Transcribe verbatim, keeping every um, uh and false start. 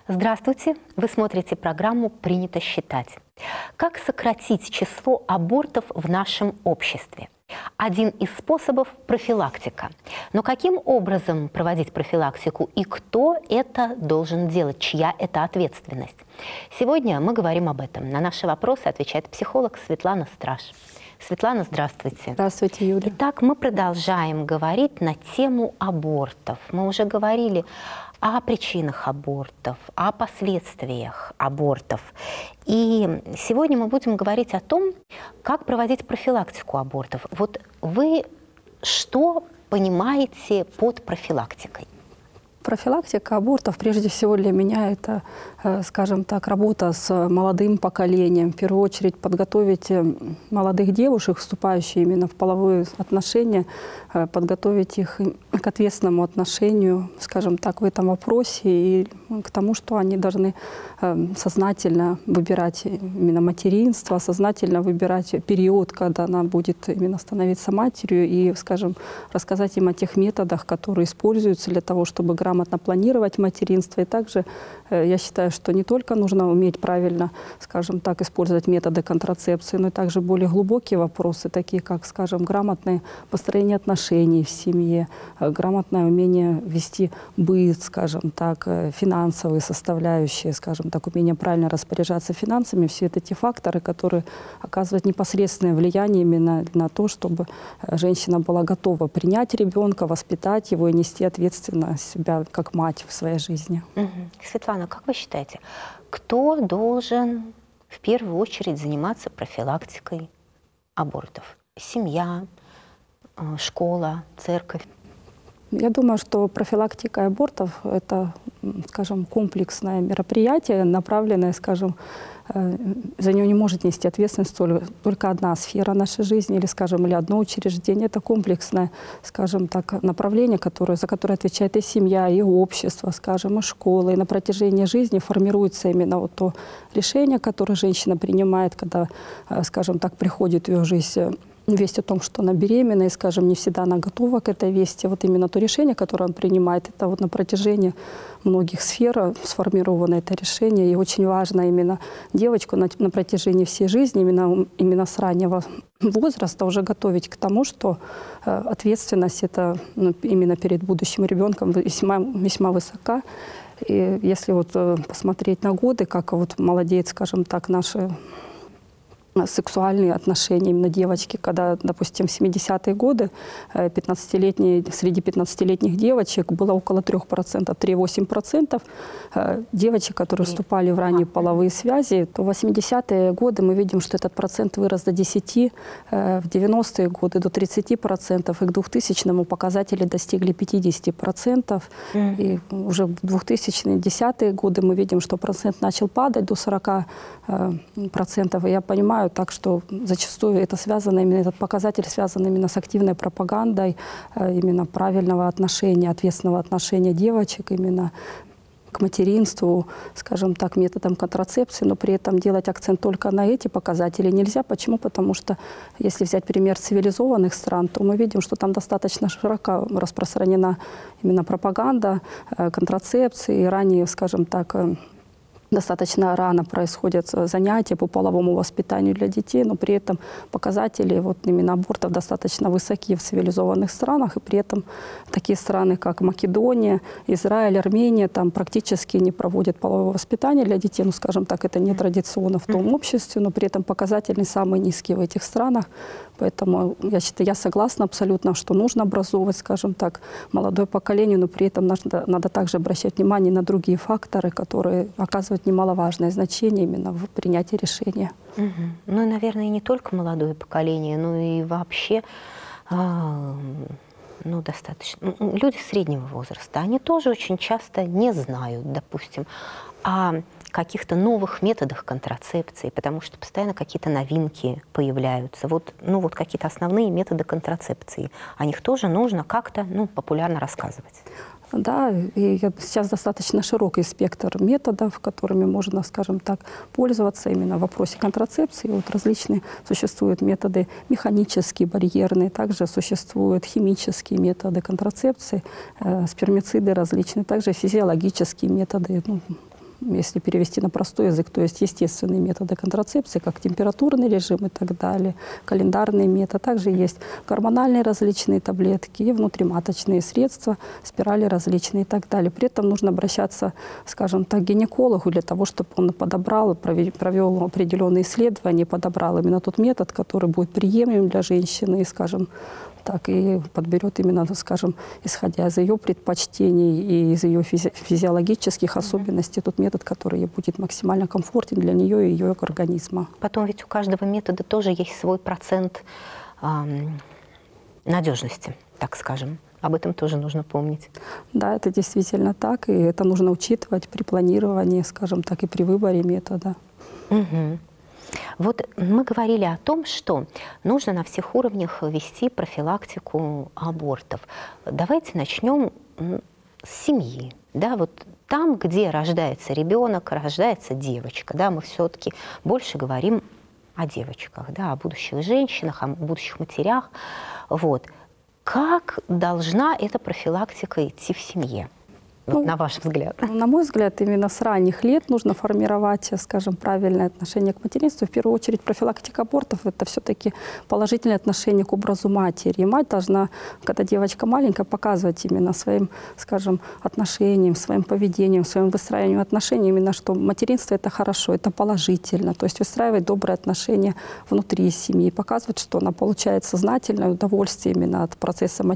Здравствуйте! Вы смотрите программу «Принято считать». Как сократить число абортов в нашем обществе? Один из способов – профилактика. Но каким образом проводить профилактику и кто это должен делать, чья это ответственность? Сегодня мы говорим об этом. На наши вопросы отвечает психолог Светлана Страж. Светлана, здравствуйте. Здравствуйте, Юля. Итак, мы продолжаем говорить на тему абортов. Мы уже говорили о причинах абортов, о последствиях абортов. И сегодня мы будем говорить о том, как проводить профилактику абортов. Вот вы что понимаете под профилактикой? Профилактика абортов, прежде всего для меня, это, скажем так, работа с молодым поколением. В первую очередь подготовить молодых девушек, вступающих именно в половые отношения, подготовить их к ответственному отношению, скажем так, в этом вопросе и к тому, что они должны сознательно выбирать именно материнство, сознательно выбирать период, когда она будет именно становиться матерью, и, скажем, рассказать им о тех методах, которые используются для того, чтобы грамотно планировать материнство. И также я считаю, что не только нужно уметь правильно, скажем так, использовать методы контрацепции, но и также более глубокие вопросы, такие как, скажем, грамотное построение отношений в семье, грамотное умение вести быт, скажем так, финансовые составляющие, скажем так, умение правильно распоряжаться финансами. Все это те факторы, которые оказывают непосредственное влияние именно на то, чтобы женщина была готова принять ребенка, воспитать его и нести ответственность себя как мать в своей жизни. Угу. Светлана, как вы считаете, кто должен в первую очередь заниматься профилактикой абортов? Семья, школа, церковь? Я думаю, что профилактика абортов – это, скажем, комплексное мероприятие, направленное, скажем, за него не может нести ответственность только одна сфера нашей жизни или, скажем, или одно учреждение. Это комплексное, скажем так, направление, которое, за которое отвечает и семья, и общество, скажем, и школа. И на протяжении жизни формируется именно вот то решение, которое женщина принимает, когда, скажем так, приходит в ее жизнь весть о том, что она беременна, и, скажем, не всегда она готова к этой вести. Вот именно то решение, которое он принимает, это вот на протяжении многих сфер сформировано это решение. И очень важно именно девочку на, на протяжении всей жизни, именно, именно с раннего возраста уже готовить к тому, что э, ответственность это ну, именно перед будущим ребенком весьма, весьма высока. И если вот э, посмотреть на годы, как вот молодеет, скажем так, наши сексуальные отношения именно девочки, когда, допустим, в семидесятые годы пятнадцатилетние, среди пятнадцатилетних девочек было около трёх процентов, три целых восемь десятых процента девочек, которые вступали в ранние половые связи, то в восьмидесятые годы мы видим, что этот процент вырос до десяти процентов, в девяностые годы до тридцати процентов, и к двухтысячному показатели достигли пятидесяти процентов. Mm. И уже в двухтысячные годы мы видим, что процент начал падать до сорока процентов. И я понимаю, так что зачастую это связано, именно этот показатель связан именно с активной пропагандой, именно правильного отношения, ответственного отношения девочек именно к материнству, скажем так, методом контрацепции, но при этом делать акцент только на эти показатели нельзя. Почему? Потому что если взять пример цивилизованных стран, то мы видим, что там достаточно широко распространена именно пропаганда контрацепции, и ранее, скажем так, достаточно рано происходят занятия по половому воспитанию для детей, но при этом показатели вот именно абортов достаточно высоки в цивилизованных странах, и при этом такие страны, как Македония, Израиль, Армения, там практически не проводят полового воспитания для детей, ну, скажем так, это не традиционно в том обществе, но при этом показатели самые низкие в этих странах. Поэтому я считаю, я согласна абсолютно, что нужно образовывать, скажем так, молодое поколение, но при этом надо, надо также обращать внимание на другие факторы, которые оказывают немаловажное значение именно в принятии решения. Угу. Ну и, наверное, и не только молодое поколение, но и вообще а, ну, достаточно. Люди среднего возраста, они тоже очень часто не знают, допустим, о каких-то новых методах контрацепции, потому что постоянно какие-то новинки появляются. Вот, ну, вот какие-то основные методы контрацепции. О них тоже нужно как-то ну, популярно рассказывать. Да, и сейчас достаточно широкий спектр методов, которыми можно, скажем так, пользоваться именно в вопросе контрацепции. Вот различные существуют методы механические, барьерные, также существуют химические методы контрацепции, э, спермициды различные, также физиологические методы. Ну, если перевести на простой язык, то есть естественные методы контрацепции, как температурный режим и так далее, календарный метод. Также есть гормональные различные таблетки и внутриматочные средства, спирали различные и так далее. При этом нужно обращаться, скажем так, к гинекологу для того, чтобы он подобрал, провел определенные исследования, подобрал именно тот метод, который будет приемлем для женщины, и, скажем, так и подберет именно, скажем, исходя из ее предпочтений и из ее физи физиологических mm-hmm. особенностей, тот метод, который ей будет максимально комфортен для нее и ее организма. Потом ведь у каждого метода тоже есть свой процент эм, надежности, так скажем. Об этом тоже нужно помнить. Да, это действительно так, и это нужно учитывать при планировании, скажем так, и при выборе метода. Угу. Вот мы говорили о том, что нужно на всех уровнях вести профилактику абортов. Давайте начнем с семьи. Да, вот там, где рождается ребенок, рождается девочка, да, мы все-таки больше говорим о девочках, да, о будущих женщинах, о будущих матерях. Вот. Как должна эта профилактика идти в семье? Вот, ну, на ваш взгляд? На мой взгляд, именно с ранних лет нужно формировать, скажем, правильное отношение к материнству. В первую очередь, профилактика абортов – это все-таки положительное отношение к образу матери. И мать должна, когда девочка маленькая, показывать именно своим, скажем, отношением, своим поведением, своим выстраиванием отношений, именно что материнство – это хорошо, это положительно. То есть выстраивать добрые отношения внутри семьи, показывать, что она получает сознательное удовольствие именно от процесса материнства,